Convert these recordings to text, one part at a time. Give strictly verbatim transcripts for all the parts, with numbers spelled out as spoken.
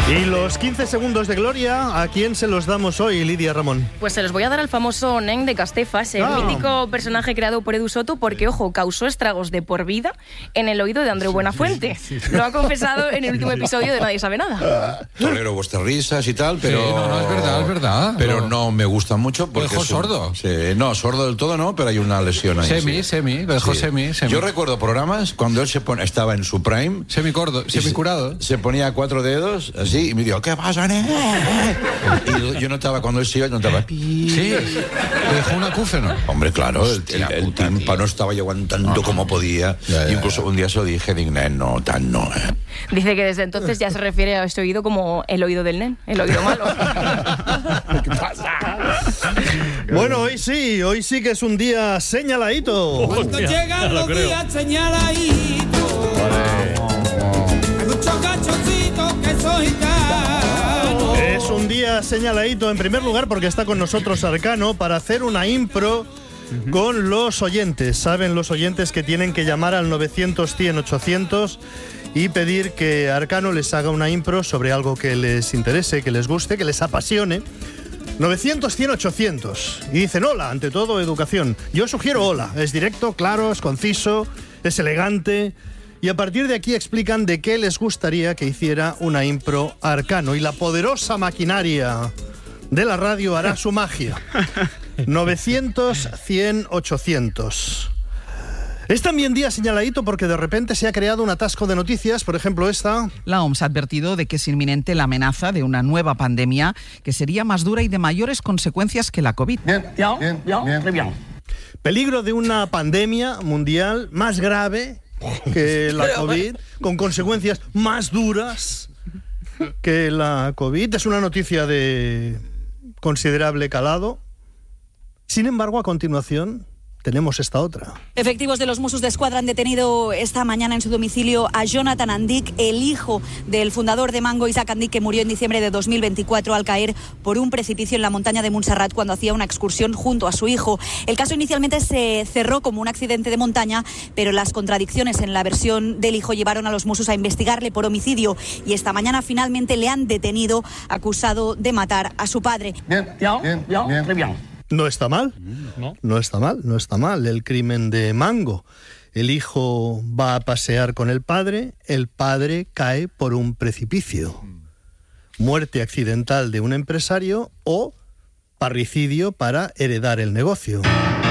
Y los quince segundos de gloria, ¿a quién se los damos hoy, Lidia Ramón? Pues se los voy a dar al famoso Nen de Castefas, el ah. mítico personaje creado por Edu Soto, porque, ojo, causó estragos de por vida en el oído de Andreu Buenafuente. Sí, sí, sí. Lo ha confesado en el último episodio de Nadie Sabe Nada. Tolero vuestras risas y tal, pero... Sí, no, no, es verdad, es verdad. Pero no, no me gusta mucho porque... ¿Lo dejó sordo? Sí, no, sordo del todo no, pero hay una lesión ahí. Semi, sí. semi, lo dejó sí. semi, semi. Yo recuerdo programas cuando él se pone, estaba en su prime... Semi-cordo, semi-curado. Se, se ponía cuatro dedos, así, y me dijo, ¿qué pasa? Y yo notaba cuando él se iba, notaba... Sí, le dejó un acúfeno. Hombre, claro, Hostia, el, el, el tímpano estaba yo aguantando ah, como podía. Ya, ya, Incluso ya. un día se lo dije, digo, no, tan no. Eh. Dice que desde entonces ya se refiere a este oído como el oído del nen, el oído malo. ¿Qué pasa? Bueno, hoy sí, hoy sí que es un día señaladito. Cuando llegan los días señaladitos, hay muchos cachoncitos que soy caro. Es un día señaladito, en primer lugar, porque está con nosotros Arcano para hacer una impro con los oyentes. Saben los oyentes que tienen que llamar al novecientos, cien, ochocientos y pedir que Arcano les haga una impro sobre algo que les interese, que les guste, que les apasione. novecientos, cien, ochocientos. Y dicen hola, ante todo educación. Yo sugiero hola. Es directo, claro, es conciso, es elegante. Y a partir de aquí explican de qué les gustaría que hiciera una impro Arcano. Y la poderosa maquinaria de la radio hará su magia. novecientos, cien, ochocientos. Es también día señaladito porque de repente se ha creado un atasco de noticias, por ejemplo esta. La O M S ha advertido de que es inminente la amenaza de una nueva pandemia que sería más dura y de mayores consecuencias que la COVID. Bien, bien, bien, bien, bien. Peligro de una pandemia mundial más grave que la COVID, con consecuencias más duras que la COVID. Es una noticia de considerable calado. Sin embargo, a continuación tenemos esta otra. Efectivos de los Mossos d'Esquadra han detenido esta mañana en su domicilio a Jonathan Andic, el hijo del fundador de Mango, Isaac Andic, que murió en diciembre de dos mil veinticuatro al caer por un precipicio en la montaña de Montserrat cuando hacía una excursión junto a su hijo. El caso inicialmente se cerró como un accidente de montaña, pero las contradicciones en la versión del hijo llevaron a los Mossos a investigarle por homicidio y esta mañana finalmente le han detenido acusado de matar a su padre. Bien, bien, bien, bien, bien, bien. No está mal, no. no está mal, no está mal el crimen de Mango. El hijo va a pasear con el padre, el padre cae por un precipicio. Muerte accidental de un empresario o parricidio para heredar el negocio.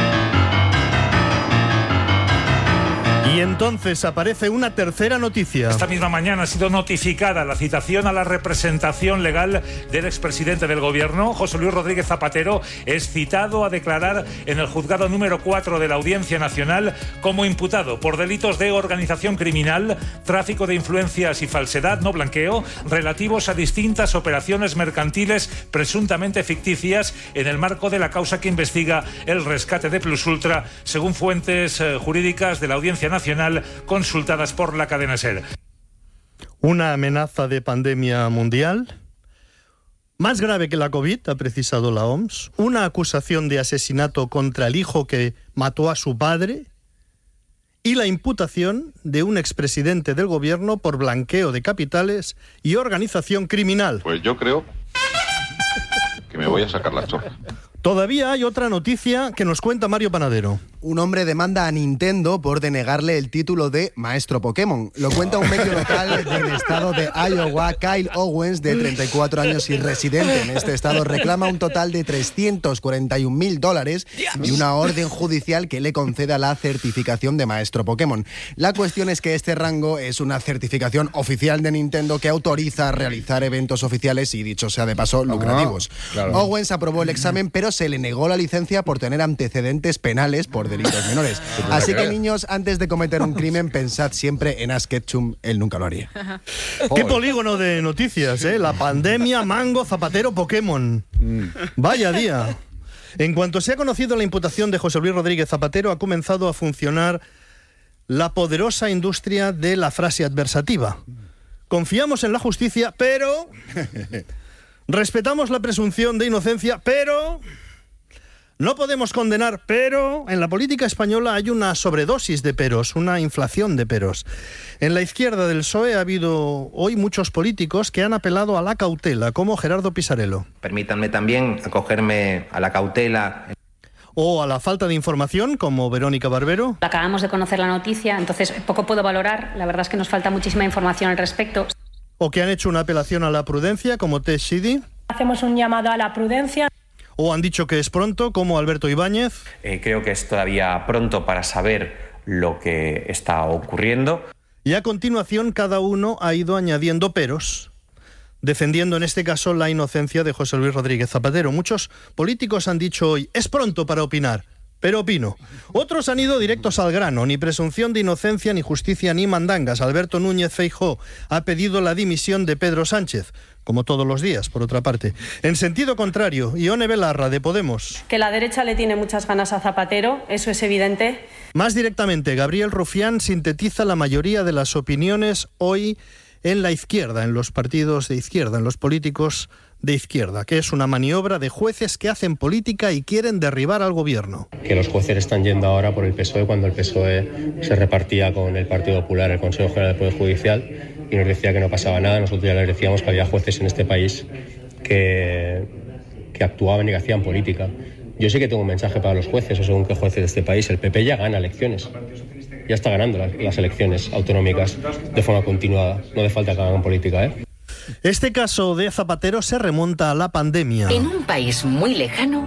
Y entonces aparece una tercera noticia. Esta misma mañana ha sido notificada la citación a la representación legal del expresidente del gobierno, José Luis Rodríguez Zapatero. Es citado a declarar en el juzgado número cuatro de la Audiencia Nacional como imputado por delitos de organización criminal, tráfico de influencias y falsedad, no blanqueo, relativos a distintas operaciones mercantiles presuntamente ficticias en el marco de la causa que investiga el rescate de Plus Ultra, según fuentes eh, jurídicas de la Audiencia Nacional consultadas por la cadena SER. Una amenaza de pandemia mundial más grave que la COVID, ha precisado la O M S, una acusación de asesinato contra el hijo que mató a su padre y la imputación de un expresidente del gobierno por blanqueo de capitales y organización criminal. Pues yo creo que me voy a sacar la chorra. Todavía hay otra noticia que nos cuenta Mario Panadero. Un hombre demanda a Nintendo por denegarle el título de Maestro Pokémon. Lo cuenta un medio local del estado de Iowa. Kyle Owens, de treinta y cuatro años y residente en este estado, reclama un total de trescientos cuarenta y un mil dólares y una orden judicial que le conceda la certificación de Maestro Pokémon. La cuestión es que este rango es una certificación oficial de Nintendo que autoriza a realizar eventos oficiales y, dicho sea de paso, lucrativos. Ah, claro. Owens aprobó el examen, pero se le negó la licencia por tener antecedentes penales por delitos menores. Así que, niños, antes de cometer un crimen, pensad siempre en Ash Ketchum, él nunca lo haría. Qué polígono de noticias, ¿eh? La pandemia, Mango, Zapatero, Pokémon. Vaya día. En cuanto se ha conocido la imputación de José Luis Rodríguez Zapatero, ha comenzado a funcionar la poderosa industria de la frase adversativa. Confiamos en la justicia, pero... respetamos la presunción de inocencia, pero... No podemos condenar, pero en la política española hay una sobredosis de peros, una inflación de peros. En la izquierda del P S O E ha habido hoy muchos políticos que han apelado a la cautela, como Gerardo Pisarello. Permítanme también acogerme a la cautela. O a la falta de información, como Verónica Barbero. Acabamos de conocer la noticia, entonces poco puedo valorar. La verdad es que nos falta muchísima información al respecto. O que han hecho una apelación a la prudencia, como Tess Shidi. Hacemos un llamado a la prudencia. O han dicho que es pronto, como Alberto Ibáñez. Eh, creo que es todavía pronto para saber lo que está ocurriendo. Y a continuación cada uno ha ido añadiendo peros, defendiendo en este caso la inocencia de José Luis Rodríguez Zapatero. Muchos políticos han dicho hoy, es pronto para opinar, pero opino. Otros han ido directos al grano, ni presunción de inocencia, ni justicia, ni mandangas. Alberto Núñez Feijóo ha pedido la dimisión de Pedro Sánchez, como todos los días, por otra parte. En sentido contrario, Ione Belarra, de Podemos. Que la derecha le tiene muchas ganas a Zapatero, eso es evidente. Más directamente, Gabriel Rufián sintetiza la mayoría de las opiniones hoy en la izquierda, en los partidos de izquierda, en los políticos de izquierda, que es una maniobra de jueces que hacen política y quieren derribar al gobierno. Que los jueces están yendo ahora por el P S O E cuando el P S O E se repartía con el Partido Popular el Consejo General del Poder Judicial y nos decía que no pasaba nada. Nosotros ya les decíamos que había jueces en este país que, que actuaban y que hacían política. Yo sí que tengo un mensaje para los jueces, o según qué jueces de este país. El P P ya gana elecciones. Ya está ganando las, las elecciones autonómicas de forma continuada. No hace falta que hagan política, ¿eh? Este caso de Zapatero se remonta a la pandemia. En un país muy lejano.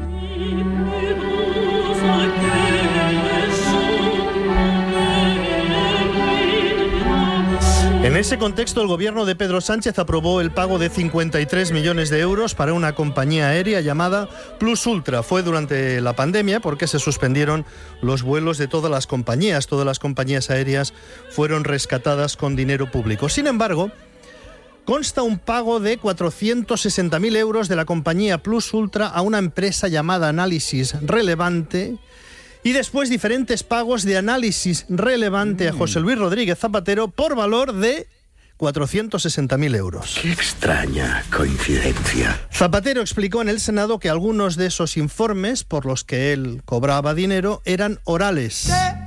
En ese contexto, el gobierno de Pedro Sánchez aprobó el pago de cincuenta y tres millones de euros para una compañía aérea llamada Plus Ultra. Fue durante la pandemia porque se suspendieron los vuelos de todas las compañías. Todas las compañías aéreas fueron rescatadas con dinero público. Sin embargo, consta un pago de cuatrocientos sesenta mil euros de la compañía Plus Ultra a una empresa llamada Análisis Relevante y después diferentes pagos de Análisis Relevante a José Luis Rodríguez Zapatero por valor de cuatrocientos sesenta mil euros. Qué extraña coincidencia. Zapatero explicó en el Senado que algunos de esos informes por los que él cobraba dinero eran orales.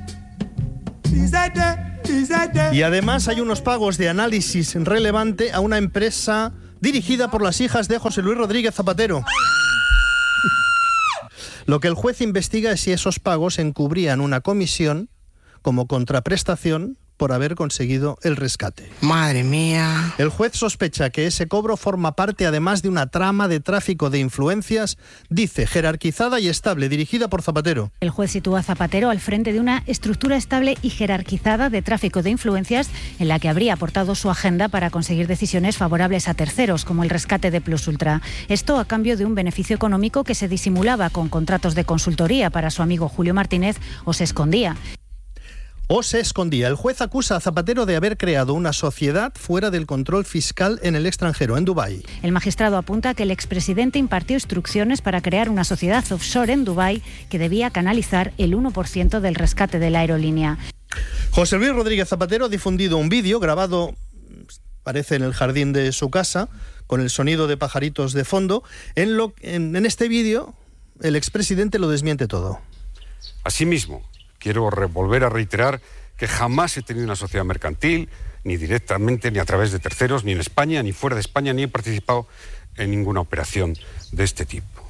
Y además hay unos pagos de Análisis Relevante a una empresa dirigida por las hijas de José Luis Rodríguez Zapatero. Lo que el juez investiga es si esos pagos encubrían una comisión como contraprestación por haber conseguido el rescate. Madre mía. El juez sospecha que ese cobro forma parte además de una trama de tráfico de influencias, dice, jerarquizada y estable, dirigida por Zapatero. El juez sitúa a Zapatero al frente de una estructura estable y jerarquizada de tráfico de influencias en la que habría aportado su agenda para conseguir decisiones favorables a terceros, como el rescate de Plus Ultra. Esto a cambio de un beneficio económico que se disimulaba con contratos de consultoría para su amigo Julio Martínez o se escondía. O se escondía. El juez acusa a Zapatero de haber creado una sociedad fuera del control fiscal en el extranjero, en Dubái. El magistrado apunta que el expresidente impartió instrucciones para crear una sociedad offshore en Dubái que debía canalizar el uno por ciento del rescate de la aerolínea. José Luis Rodríguez Zapatero ha difundido un vídeo grabado, parece en el jardín de su casa, con el sonido de pajaritos de fondo. En, lo, en, en este vídeo, el expresidente lo desmiente todo. Asimismo, quiero volver a reiterar que jamás he tenido una sociedad mercantil, ni directamente, ni a través de terceros, ni en España, ni fuera de España, ni he participado en ninguna operación de este tipo.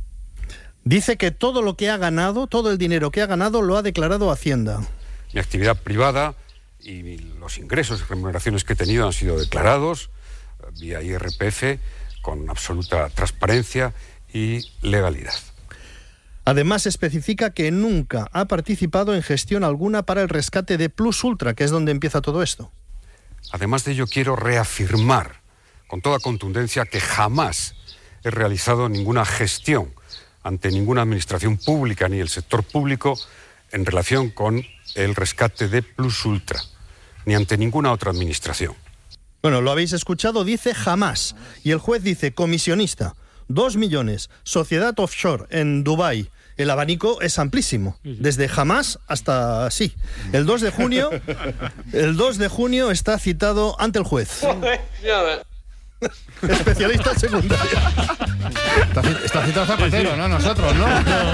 Dice que todo lo que ha ganado, todo el dinero que ha ganado, lo ha declarado Hacienda. Mi actividad privada y los ingresos y remuneraciones que he tenido han sido declarados vía I R P F con absoluta transparencia y legalidad. Además, especifica que nunca ha participado en gestión alguna para el rescate de Plus Ultra, que es donde empieza todo esto. Además de ello, quiero reafirmar con toda contundencia que jamás he realizado ninguna gestión ante ninguna administración pública ni el sector público en relación con el rescate de Plus Ultra, ni ante ninguna otra administración. Bueno, lo habéis escuchado, dice jamás. Y el juez dice comisionista, dos millones, sociedad offshore en Dubái. El abanico es amplísimo, desde jamás hasta sí. El dos de junio, el dos de junio está citado ante el juez. Especialista en secundaria. Está, está citado Zapatero, ¿no? Nosotros, ¿no?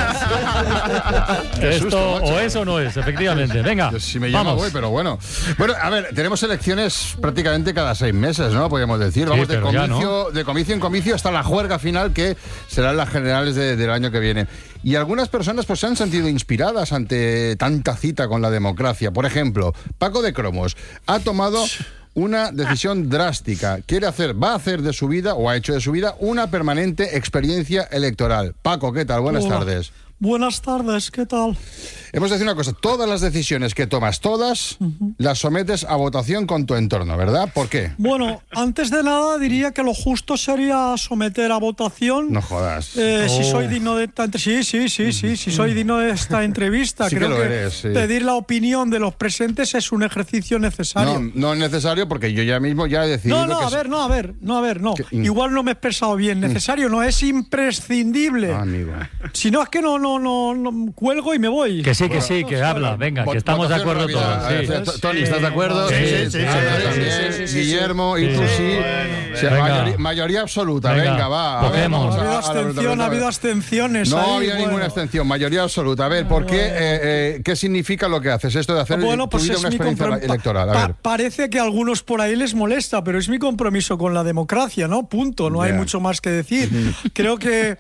Esto susto, o es o no es, efectivamente. Venga, yo, si me llamo vamos. voy, pero bueno. Bueno, a ver, tenemos elecciones prácticamente cada seis meses, ¿no? Podríamos decir. Vamos Sí, de, pero ya comicio, no. de comicio en comicio hasta la juerga final, que serán las generales de- del año que viene. Y algunas personas pues se han sentido inspiradas ante tanta cita con la democracia. Por ejemplo, Paco de Cromos ha tomado una decisión drástica. Quiere hacer, va a hacer de su vida, o ha hecho de su vida, una permanente experiencia electoral. Paco, ¿qué tal? Buenas Hola. tardes. Buenas tardes, ¿qué tal? Hemos de decir una cosa, todas las decisiones que tomas, todas, las sometes a votación con tu entorno, ¿verdad? ¿Por qué? Bueno, antes de nada diría que lo justo sería someter a votación. No jodas. Eh, Si Oh. soy digno de esta entre- sí, sí, sí, sí, si soy digno de esta entrevista. Sí que Creo lo eres, sí. pedir la opinión de los presentes es un ejercicio necesario. No, no es necesario porque yo ya mismo ya he decidido No, no, que a se- ver, no, a ver, no, a ver, no. Igual no me he expresado bien. Necesario no es imprescindible. Ah, amigo. Si no es que no, no, no, no cuelgo y me voy. Que sí, que sí, que habla. Venga, que estamos de acuerdo Votación todos. rápida. sí. A ver, T- Tony, ¿estás de acuerdo? Sí, sí, sí, Andrés sí, también, sí, sí, sí, Guillermo sí. y tú Sí. sí. Bueno, O sea, venga. mayoría, mayoría absoluta, venga, Venga, va. A ver, votemos. vamos Ha habido a- a la abstención, pregunta. ha habido abstenciones. No ahí, había bueno. ninguna abstención, mayoría absoluta. A ver, ¿por qué? Eh, eh, ¿Qué significa lo que haces? Esto de hacer Bueno, tu pues vida es una mi experiencia comprom- electoral. A pa- ver. parece que a algunos por ahí les molesta, pero es mi compromiso con la democracia, ¿no? Punto. No hay Ya. mucho más que decir. Creo que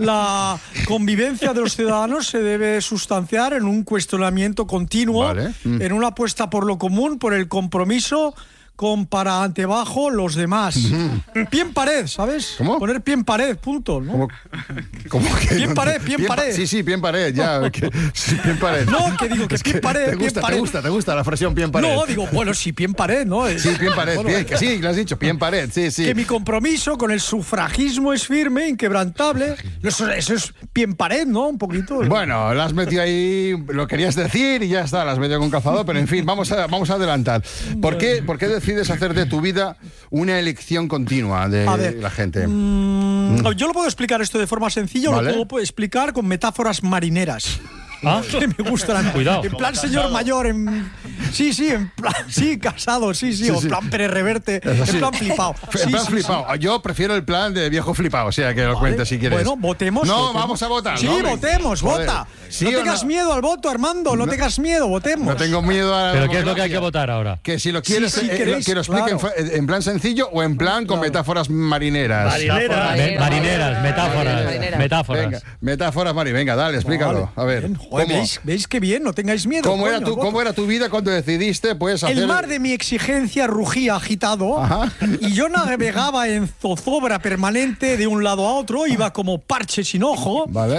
la convivencia de los ciudadanos se debe sustanciar en un cuestionamiento continuo, Vale. Mm. en una apuesta por lo común, por el compromiso con para antebajo los demás. Pie en pared, ¿sabes? ¿Cómo? Poner pie en pared, punto. ¿no? ¿Cómo, cómo que? Pie en pared, pie en pa- pared. Sí, sí, pie en pared, ya. que- sí, pie en pared. No, que digo que pie en pared, Te pie en gusta, te pared. gusta, te gusta la expresión pie en pared. No, digo, bueno, sí, pie en pared, ¿no? Sí, pie en pared, Bueno, pie, que sí, lo has dicho, pie en pared, sí, sí. Que mi compromiso con el sufragismo es firme, inquebrantable. Eso, eso es pie en pared, ¿no? Un poquito. Bueno, la has metido ahí, lo querías decir y ya está, la has metido con calzador, pero en fin, vamos a, vamos a adelantar. ¿Por qué, ¿Por qué decides hacer de tu vida una elección continua de A ver, la gente? Mm, Yo lo puedo explicar esto de forma sencilla, o Vale. lo puedo explicar con metáforas marineras. ¿Ah? Que me gustan. Cuidado. En plan señor mayor, en, sí, sí, en plan, sí, casado, sí, sí, Sí, o sí. en plan Pérez Reverte, Eso sí. en plan flipado. En Sí, plan sí, flipado. Yo prefiero el plan de viejo flipado, o sea, que lo cuentes si quieres. Bueno, votemos. No, votemos. vamos a votar. Sí, ¿no? Venga. votemos, Joder. vota. ¿Sí no o tengas miedo al voto, Armando, no, tengas miedo, votemos. No tengo miedo a la ¿Pero qué es lo que hay democracia. que votar ahora? Que si lo quieres, Sí, sí, eh, queréis, que lo explique en claro. fa- en, plan sencillo o en plan con metáforas marineras. Marinera. Me- marineras, metáforas, Marineras. metáforas. Venga, metáforas marineras. Venga, dale, explícalo. A ver, Bien, joder, ¿cómo, ¿veis, ¿Veis qué bien? No tengáis miedo. cómo era coño, tu, al voto. ¿cómo era tu vida cuando decidiste pues, hacer... El mar de mi exigencia rugía agitado y yo navegaba en zozobra permanente de un lado a otro, iba como parche sin ojo, Vale.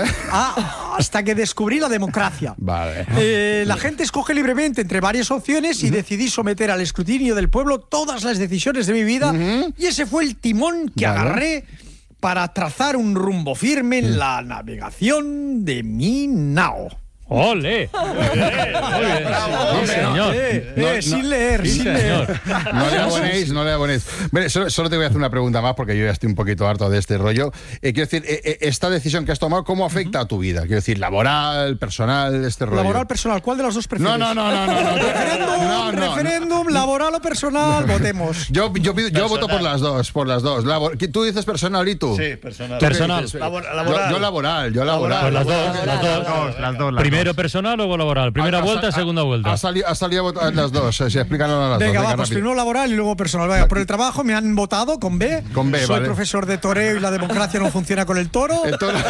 a- hasta que descubrí la democracia. Vale. Eh, la gente escoge libremente entre varias opciones y decidí someter al escrutinio del pueblo todas las decisiones de mi vida y ese fue el timón que Vale. agarré para trazar un rumbo firme en la navegación de mi nao. ¡Ole! Muy bien, muy bien. Sí, señor. Eh, No, eh, no. sin leer, Sí, sin señor. leer. No le abonéis, no le abonéis. Mire, solo, solo te voy a hacer una pregunta más porque yo ya estoy un poquito harto de este rollo. Eh, quiero decir, eh, eh, esta decisión que has tomado, ¿cómo afecta a tu vida? Quiero decir, laboral, personal, este rollo. Laboral, personal, ¿cuál de las dos prefieres? No, no, no, no, no, no. Referéndum, No, no, referéndum, laboral o personal, votemos. Yo, yo, pido- yo voto por las dos, por las dos. Labor- ¿Tú dices personal y tú? Sí, personal. ¿Tú qué Personal. dices? Labor- Yo- laboral. Yo, laboral, yo laboral. Pues las dos, Laboral, las dos. laboral. Las dos, las Primero dos. personal, luego laboral. Primera Ha- ha- vuelta, ha- segunda vuelta. Ha salido, ha salido a votar las dos, eh, sí, explícanos las Venga, dos. va, pues rápido. primero laboral y luego personal. Venga, por el trabajo me han votado con B. Con B, Soy vale. profesor de toreo y la democracia no funciona con el toro. El toro.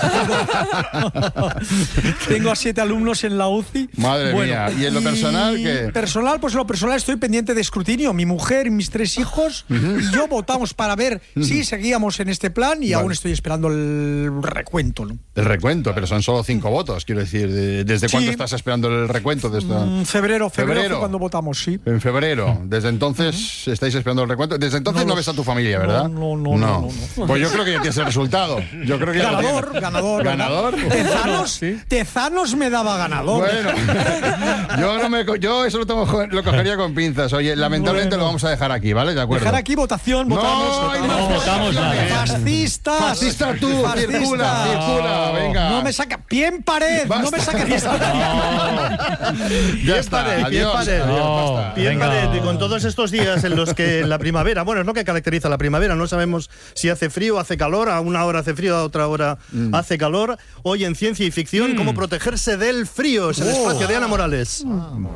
Tengo a siete alumnos en la U C I. Madre mía. ¿Y en lo personal qué? Personal, pues en lo personal estoy pendiente de escrutinio. Mi mujer y mis tres hijos y yo votamos para ver si seguíamos en este plan y Vale. aún estoy esperando el recuento, ¿no? El recuento, pero son solo cinco votos, quiero decir. de- ¿Desde cuándo Sí. estás esperando el recuento de esta...? Mm, febrero, febrero, Febrero. fue cuando votamos, sí. En febrero. Desde entonces estáis esperando el recuento. Desde entonces no, No lo ves a sé. tu familia, ¿verdad? No, no, no, no, no. Pues yo creo que ya tienes el resultado. Yo creo que ya lo Ganador, tienes. ganador. ¿Ganador? Tezanos, Tezanos me daba ganador. Bueno, yo, no me, co- yo eso lo, tomo- lo cogería con pinzas. Oye, lamentablemente Bueno. lo vamos a dejar aquí, ¿vale? De acuerdo. Dejar aquí votación, No, votamos. hay votamos. más No votamos nada. Fascistas. Fascista tú, Fascistas. circula, circula, venga. No me saca. Pie en pared. Basta. No me saques. Ya está, Pared, adiós. Pared. No, Bien, venga. Pared, y con todos estos días en los que la primavera, bueno, es lo que caracteriza la primavera, no sabemos si hace frío, hace calor, a una hora hace frío, a otra hora Mm. hace calor. Hoy en Ciencia y Ficción, cómo protegerse del frío, es el Oh. espacio de Ana Morales.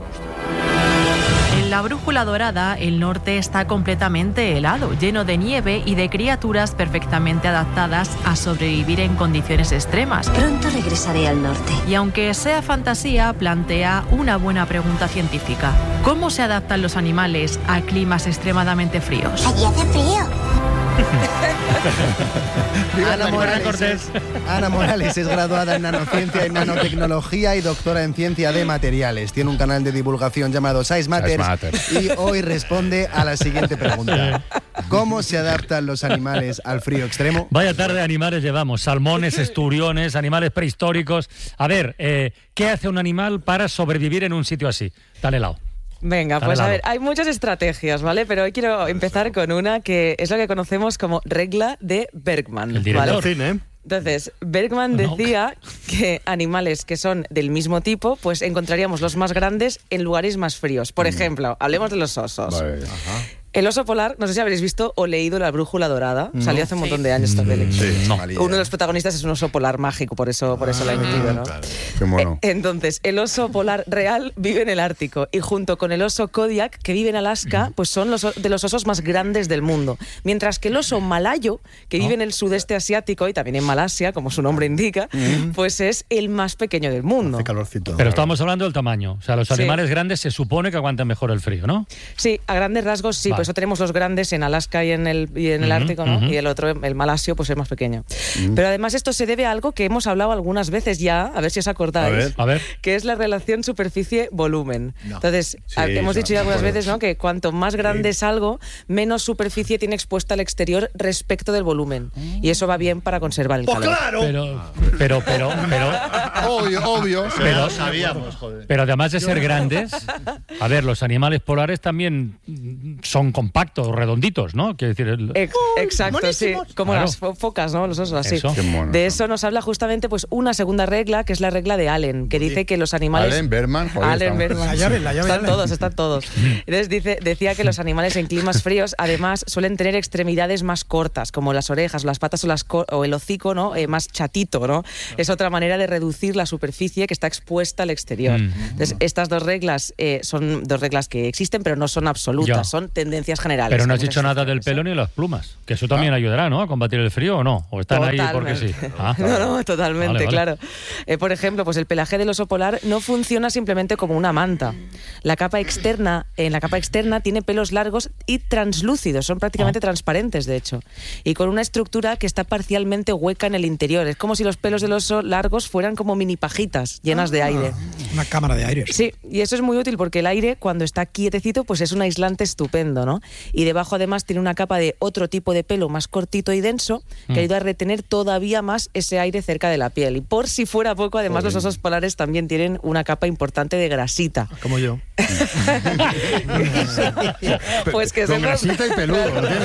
En la Brújula Dorada, el norte está completamente helado, lleno de nieve y de criaturas perfectamente adaptadas a sobrevivir en condiciones extremas. Pronto regresaré al norte. Y aunque sea fantasía, plantea una buena pregunta científica. ¿Cómo se adaptan los animales a climas extremadamente fríos? Allí hace frío. Ana Morales, es, Ana Morales es graduada en nanociencia y nanotecnología y doctora en ciencia de materiales. Tiene un canal de divulgación llamado Size Matters, Size Matters. y hoy responde a la siguiente pregunta. ¿Cómo se adaptan los animales al frío extremo? Vaya tarde de animales llevamos, salmones, esturiones, animales prehistóricos. A ver, eh, ¿qué hace un animal para sobrevivir en un sitio así, tan helado? Venga, Tan pues a helado. ver, hay muchas estrategias, ¿vale? Pero hoy quiero empezar con una que es lo que conocemos como regla de Bergman. El director. ¿vale? Cine, ¿eh? Entonces, Bergman decía que animales que son del mismo tipo, pues encontraríamos los más grandes en lugares más fríos. Por ejemplo, hablemos de los osos. Vale. El oso polar, no sé si habréis visto o leído La Brújula Dorada. No. Salió hace un Sí. montón de años esta peli. Sí, no. Uno de los protagonistas es un oso polar mágico, por eso, por eso lo he metido, ¿no? Qué mono. Eh, Entonces, el oso polar real vive en el Ártico y junto con el oso Kodiak, que vive en Alaska, pues son los o- de los osos más grandes del mundo. Mientras que el oso malayo, que vive en el sudeste asiático y también en Malasia, como su nombre indica, pues es el más pequeño del mundo. Calorcito. Pero estamos hablando del tamaño. O sea, los Sí. animales grandes se supone que aguantan mejor el frío, ¿no? Sí, a grandes rasgos sí, Vale. por eso tenemos los grandes en Alaska y en el, y en el Ujú, Ártico, ¿no? ujú. Y el otro, el malasio, pues es más pequeño. Pero además esto se debe a algo que hemos hablado algunas veces ya, a ver si os acordáis, A ver, a ver. que es la relación superficie-volumen. No. Entonces, Sí, a- hemos ya, dicho ya me algunas acuerdo. veces, ¿no? Que cuanto más grande es algo, menos superficie tiene expuesta al exterior respecto del volumen. Y eso va bien para conservar el ¡Pues calor. claro! Pero, pero, pero, pero, Obvio, obvio. pero, Lo sabíamos, joder. pero además de ser grandes, a ver, los animales polares también mm, son compactos, redonditos, ¿no? Quiero decir, el- Ex- Exacto, sí, como Claro. las fo- focas, ¿no? Los osos, así. Eso. Qué mono, de eso nos habla justamente pues una segunda regla, que es la regla de Allen, que dice que los animales... Allen Berman, joder, Allen estamos- Berman. La llave, la llave Están Allen. todos, están todos. Entonces dice, decía que los animales en climas fríos, además, suelen tener extremidades más cortas, como las orejas, las patas o, las co- o el hocico, ¿no? Eh, más chatito, ¿no? Es otra manera de reducir la superficie que está expuesta al exterior. Mm. Entonces, estas dos reglas eh, son dos reglas que existen, pero no son absolutas, Ya. son tendencias generales. pero no Hay has muchas dicho nada del pelo ni de las plumas, que eso también ayudará, ¿no? A combatir el frío o no, o están ahí porque sí. Totalmente. Ah, No, no, totalmente, Vale, vale. claro. Eh, por ejemplo, pues el pelaje del oso polar no funciona simplemente como una manta. La capa externa, en la capa externa tiene pelos largos y translúcidos, son prácticamente transparentes, de hecho, y con una estructura que está parcialmente hueca en el interior. Es como si los pelos del oso largos fueran como mini pajitas llenas de aire. Una cámara de aire. Sí, y eso es muy útil porque el aire, cuando está quietecito, pues es un aislante estupendo, ¿no? Y debajo, además, tiene una capa de otro tipo de pelo más cortito y denso que Mm. ayuda a retener todavía más ese aire cerca de la piel. Y por si fuera poco, además, los osos polares también tienen una capa importante de grasita. Como yo. Pues que Con sepas- grasita y peludo.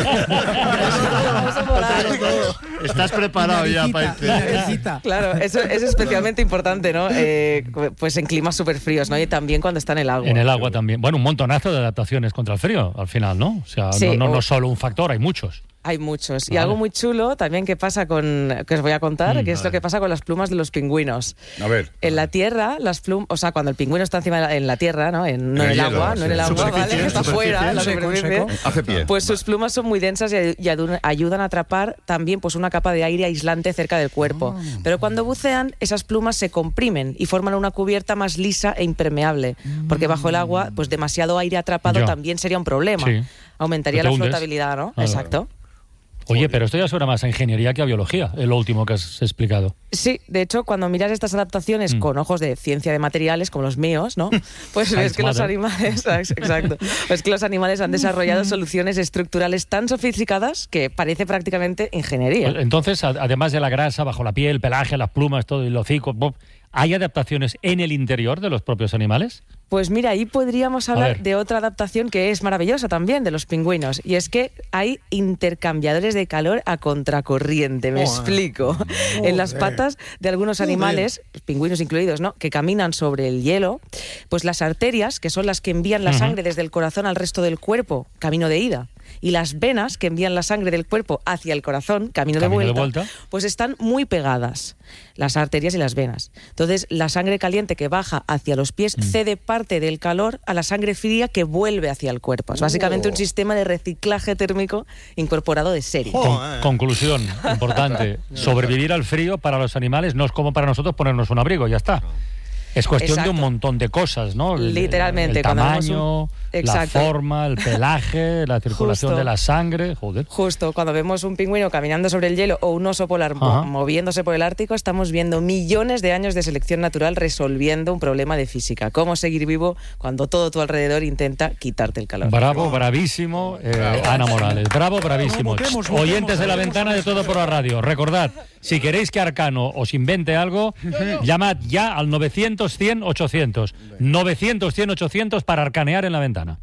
Oso polar. Estás preparado ya para irte. Claro, eso es especialmente importante, ¿no? Eh, pues en climas súper fríos, ¿no? Y también cuando está en el agua. En el agua también. Bueno, un montonazo de adaptaciones contra el frío, al final, ¿no? O sea, Sí, no, no, o- no solo un factor, hay muchos. Hay muchos. Y Vale. algo muy chulo también que pasa con, que os voy a contar, Mm, que es vale. lo que pasa con las plumas de los pingüinos. A ver. En la tierra, las plumas, o sea, cuando el pingüino está encima de la, en la tierra, ¿no? En, no En en el el hielo, agua, no sí. en el agua, Superficie, ¿vale? Está superficie, fuera, en la seco, superficie. seco. Hace pie. Pues sus plumas son muy densas y, y adu- ayudan a atrapar también pues una capa de aire aislante cerca del cuerpo. Pero cuando bucean, esas plumas se comprimen y forman una cubierta más lisa e impermeable, porque bajo el agua, pues demasiado aire atrapado Ya. también sería un problema. Sí. Aumentaría Que te la hundes. flotabilidad, ¿no? Claro. Exacto. Oye, pero esto ya suena más a ingeniería que a biología, es lo último que has explicado. Sí, de hecho, cuando miras estas adaptaciones Mm. con ojos de ciencia de materiales, como los míos, ¿no? Pues ves Science que los matter. animales, exacto, pues que los animales han desarrollado soluciones estructurales tan sofisticadas que parece prácticamente ingeniería. Pues, entonces, a- además de la grasa bajo la piel, el pelaje, las plumas, todo el hocico, ¡pum! ¿hay adaptaciones en el interior de los propios animales? Pues mira, ahí podríamos hablar de otra adaptación que es maravillosa también, de los pingüinos. Y es que hay intercambiadores de calor a contracorriente, me oh, explico. Oh, en las patas de algunos animales, oh, pingüinos incluidos, ¿no?, que caminan sobre el hielo, pues las arterias, que son las que envían la uh-huh. sangre desde el corazón al resto del cuerpo, camino de ida, y las venas que envían la sangre del cuerpo hacia el corazón, camino, camino de, vuelta, de vuelta, pues están muy pegadas, las arterias y las venas. Entonces, la sangre caliente que baja hacia los pies mm. cede parte del calor a la sangre fría que vuelve hacia el cuerpo. Es básicamente oh. un sistema de reciclaje térmico incorporado de serie. Con, conclusión importante, sobrevivir al frío para los animales no es como para nosotros ponernos un abrigo, ya está. Es cuestión Exacto. de un montón de cosas, ¿no? El, Literalmente. El tamaño, un... la forma, el pelaje, la circulación Justo. de la sangre. Joder. Justo, cuando vemos un pingüino caminando sobre el hielo o un oso polar Ajá. moviéndose por el Ártico, estamos viendo millones de años de selección natural resolviendo un problema de física. Cómo seguir vivo cuando todo tu alrededor intenta quitarte el calor. Bravo, bravísimo, eh, Bravo. Ana Morales. Bravo, bravísimo. Busquemos, busquemos, Oyentes de la ventana de Todo por la Radio. Recordad, si queréis que Arcano os invente algo, llamad ya al novecientos cien ochocientos. novecientos cien ochocientos para arcanear en la ventana.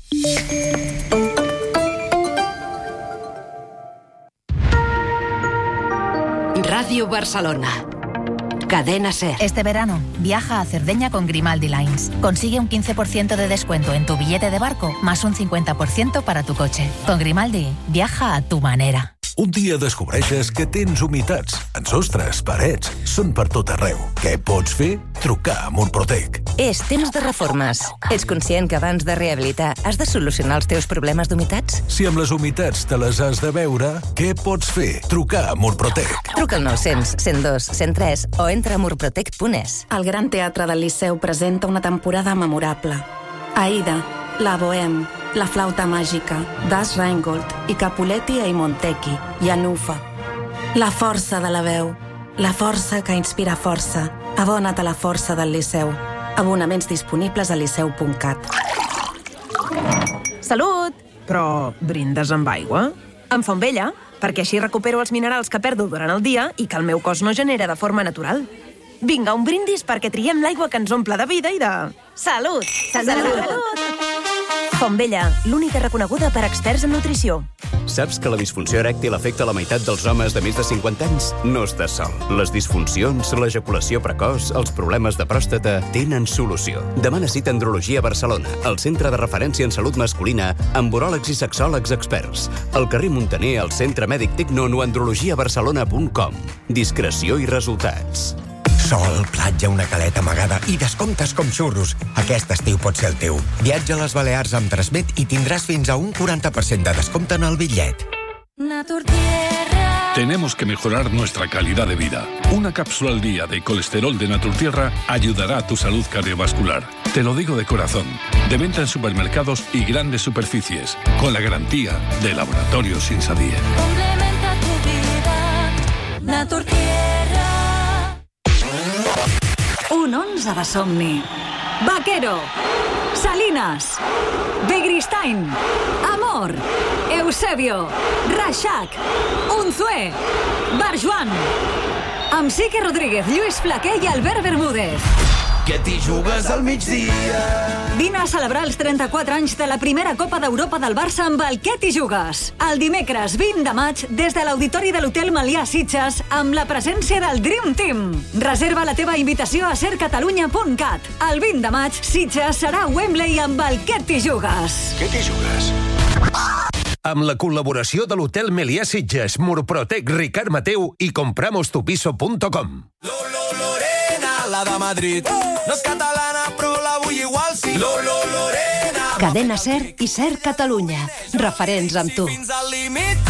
Radio Barcelona. Cadena SER. Este verano, viaja a Cerdeña con Grimaldi Lines. Consigue un quince por ciento de descuento en tu billete de barco, más un cincuenta por ciento para tu coche. Con Grimaldi, viaja a tu manera. Un dia descobreixes que tens humitats en sostres, parets, són per tot arreu. Què pots fer? Trucar a Murprotec. És temps de reformes. Ets conscient que abans de rehabilitar has de solucionar els teus problemes d'humitats? Si amb les humitats te les has de veure, què pots fer? Trucar a Murprotec. Truca al nou cents, cent dos, cent tres o entra a murprotec punt es. El Gran Teatre del Liceu presenta una temporada memorable. Aida, La Bohème, La Flauta Màgica, Das Rheingold i Capuletti e Montecchi, i Anufa. La força de la veu, la força que inspira força. Abona't a la força del Liceu. Abonaments disponibles a liceu punt cat. Salut! Però brindes amb aigua? Amb Fontvella, perquè així recupero els minerals que perdo durant el dia i que el meu cos no genera de forma natural. Vinga, un brindis perquè triem l'aigua que ens omple de vida i de... Salut! Salut! Salut! Fontvella, l'única reconeguda per experts en nutrició. Saps que la disfunció erèctil afecta la meitat dels homes de més de cinquanta anys? No estàs sol. Les disfuncions, l'ejaculació precoç, els problemes de pròstata tenen solució. Demana cita a Andrologia Barcelona, el centre de referència en salut masculina, amb uròlegs i sexòlegs experts. Al carrer Muntaner, al Centre Mèdic Tecno o andrologia barcelona punt com. Discreció i resultats. Sol, platja, una caleta amagada i descomptes com xurros. Aquest estiu pot ser el teu. Viatja a les Balears amb Transmet i tindràs fins a un quaranta per cent de descompte en el bitllet. Naturtierra. Tenemos que mejorar nuestra calidad de vida. Una cápsula al día de colesterol de Naturtierra ayudará a tu salud cardiovascular. Te lo digo de corazón. De venta en supermercados y grandes superficies. Con la garantía de Laboratorios Insadie. Complementa tu vida. Naturtierra. Un onze de somni. Vaquero. Salinas. Begristain. Amor. Eusebio. Reixac. Unzué. Barjuan. Amb Sique Rodríguez, Lluís Flaquer i Albert Bermúdez. Que t'hi jugues al migdia. Vine a celebrar els trenta-quatre anys de la primera Copa d'Europa del Barça amb el Què t'hi jugues. El dimecres vint de maig, des de l'Auditori de l'Hotel Melià Sitges, amb la presència del Dream Team. Reserva la teva invitació a ser catalunya punt cat. El vint de maig, Sitges serà a Wembley amb el Què t'hi jugues. Què t'hi jugues? Amb la col·laboració de l'Hotel Melià Sitges, Murprotec, Ricard Mateu i compramos tu piso punt com. La de Madrid. No és catalana, però la vull igual si... Lolo Lorena. Cadena SER i SER Catalunya. Referents amb tu. Fins al límit.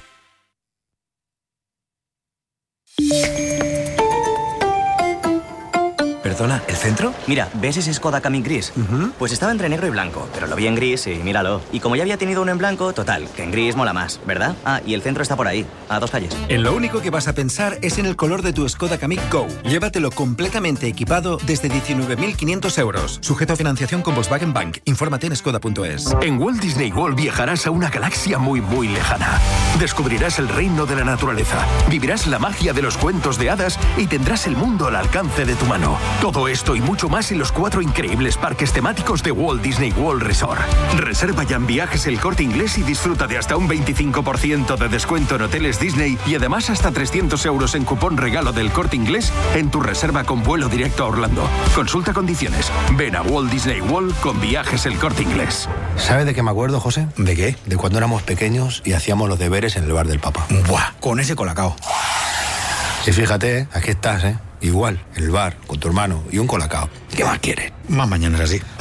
Perdona, ¿el centro? Mira, ¿ves ese Skoda Kamiq gris? Uh-huh. Pues estaba entre negro y blanco, pero lo vi en gris y míralo. Y como ya había tenido uno en blanco, total, que en gris mola más, ¿verdad? Ah, y el centro está por ahí, a dos calles. En lo único que vas a pensar es en el color de tu Skoda Kamiq Go. Llévatelo completamente equipado desde diecinueve mil quinientos euros. Sujeto a financiación con Volkswagen Bank. Infórmate en skoda punto es. En Walt Disney World viajarás a una galaxia muy, muy lejana. Descubrirás el reino de la naturaleza, vivirás la magia de los cuentos de hadas y tendrás el mundo al alcance de tu mano. Todo Todo esto y mucho más en los cuatro increíbles parques temáticos de Walt Disney World Resort. Reserva ya en Viajes El Corte Inglés y disfruta de hasta un veinticinco por ciento de descuento en hoteles Disney y además hasta trescientos euros en cupón regalo del Corte Inglés en tu reserva con vuelo directo a Orlando. Consulta condiciones. Ven a Walt Disney World con Viajes El Corte Inglés. ¿Sabe de qué me acuerdo, José? ¿De qué? De cuando éramos pequeños y hacíamos los deberes en el bar del Papa. Buah, con ese colacao. Y fíjate, ¿eh? Aquí estás, ¿eh? Igual, en el bar, con tu hermano y un colacao. ¿Qué más quieres? Más mañana es así.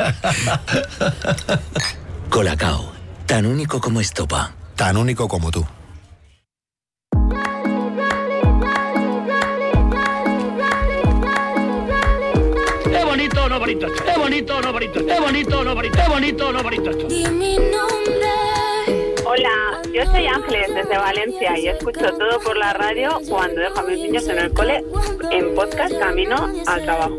Colacao, tan único como estopa. Tan único como tú. Es bonito o no bonito esto. Es bonito o no bonito esto. Es bonito o no bonito. Es bonito o no bonito esto. Hola, yo soy Ángeles desde Valencia y escucho todo por la radio cuando dejo a mis niños en el cole en podcast camino al trabajo.